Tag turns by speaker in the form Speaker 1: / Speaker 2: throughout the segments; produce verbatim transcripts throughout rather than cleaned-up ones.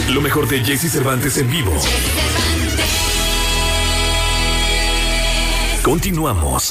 Speaker 1: Lo mejor de Jesse Cervantes en vivo. Continuamos.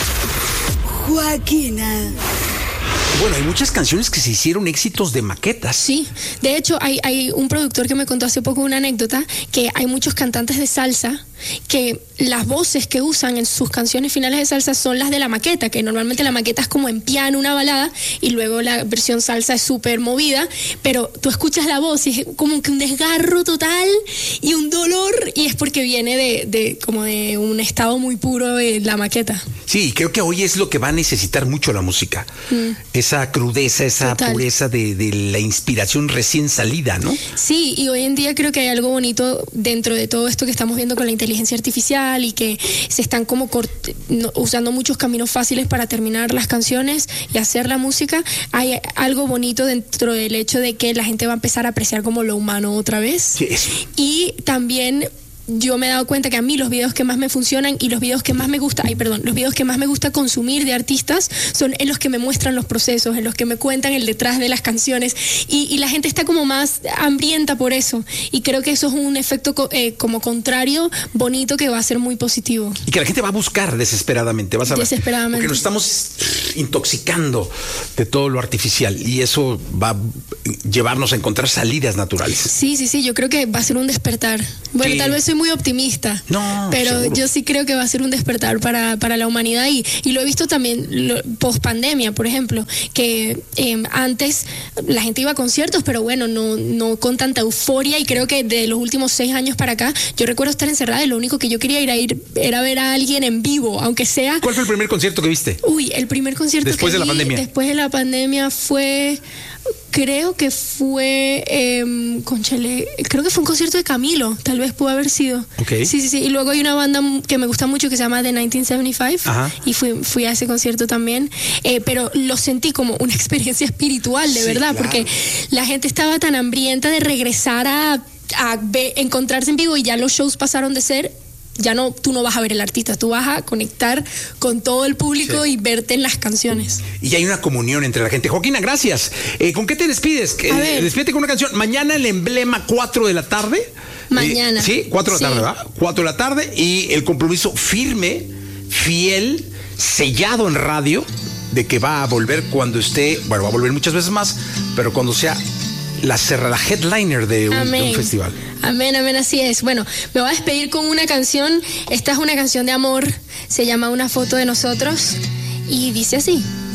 Speaker 2: Joaquina.
Speaker 3: Bueno, hay muchas canciones que se hicieron éxitos de maquetas.
Speaker 4: Sí, de hecho hay, hay un productor que me contó hace poco una anécdota que hay muchos cantantes de salsa que las voces que usan en sus canciones finales de salsa son las de la maqueta, que normalmente la maqueta es como en piano, una balada, y luego la versión salsa es súper movida, pero tú escuchas la voz y es como que un desgarro total y un dolor, y es porque viene de, de como de un estado muy puro de la maqueta.
Speaker 3: Sí, creo que hoy es lo que va a necesitar mucho la música. Mm. Esa crudeza, esa Total. pureza de, de la inspiración recién salida, ¿no?
Speaker 4: Sí, y hoy en día creo que hay algo bonito dentro de todo esto que estamos viendo con la inteligencia artificial y que se están como corte, no, usando muchos caminos fáciles para terminar las canciones y hacer la música. Hay algo bonito dentro del hecho de que la gente va a empezar a apreciar como lo humano otra vez.
Speaker 3: Sí, eso.
Speaker 4: Y también yo me he dado cuenta que a mí los videos que más me funcionan y los videos que más me gusta, ay perdón, los videos que más me gusta consumir de artistas son en los que me muestran los procesos, en los que me cuentan el detrás de las canciones, y, y la gente está como más hambrienta por eso, y creo que eso es un efecto eh, como contrario, bonito, que va a ser muy positivo.
Speaker 3: Y que la gente va a buscar desesperadamente, vas a ver.
Speaker 4: Desesperadamente.
Speaker 3: Porque nos estamos intoxicando de todo lo artificial y eso va a llevarnos a encontrar salidas naturales.
Speaker 4: Sí, sí, sí, yo creo que va a ser un despertar. Bueno, sí. Tal vez soy muy optimista,
Speaker 3: no,
Speaker 4: pero
Speaker 3: seguro.
Speaker 4: Yo sí creo que va a ser un despertar para, para la humanidad, y, y lo he visto también post pandemia, por ejemplo, que eh, antes la gente iba a conciertos, pero bueno, no, no con tanta euforia, y creo que de los últimos seis años para acá, yo recuerdo estar encerrada y lo único que yo quería ir a ir era ver a alguien en vivo, aunque sea...
Speaker 3: ¿Cuál fue el primer concierto que viste?
Speaker 4: Uy, el primer concierto
Speaker 3: después
Speaker 4: que
Speaker 3: de la
Speaker 4: vi
Speaker 3: pandemia.
Speaker 4: Después de la pandemia fue... Creo que fue, eh, conchale, creo que fue un concierto de Camilo, tal vez pudo haber sido.
Speaker 3: Okay.
Speaker 4: Sí, sí, sí. Y luego hay una banda que me gusta mucho que se llama The mil novecientos setenta y cinco. Ajá. Y fui, fui a ese concierto también. Eh, pero lo sentí como una experiencia espiritual, de sí, verdad, claro. Porque la gente estaba tan hambrienta de regresar a, a ver, encontrarse en vivo, y ya los shows pasaron de ser... Ya no, tú no vas a ver el artista, tú vas a conectar con todo el público, sí. Y verte en las canciones.
Speaker 3: Y hay una comunión entre la gente. Joaquina, gracias. Eh, ¿Con qué te despides? Eh, despídete con una canción. Mañana el emblema, cuatro de la tarde.
Speaker 4: Mañana.
Speaker 3: Eh, sí, cuatro de la tarde, ¿verdad? cuatro de la tarde, y el compromiso firme, fiel, sellado en radio, de que va a volver cuando esté, bueno, va a volver muchas veces más, pero cuando sea la cerrada headliner de un, de un festival.
Speaker 4: Amén, amén, así es. Bueno, me voy a despedir con una canción. Esta es una canción de amor, se llama Una foto de nosotros, y dice así.